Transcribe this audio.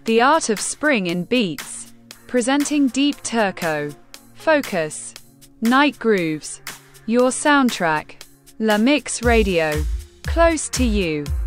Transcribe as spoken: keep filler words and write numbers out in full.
The art of spring in beats. Presenting Deep Turco. Focus. Night Grooves. Your soundtrack. La Mix Radio. Close to you.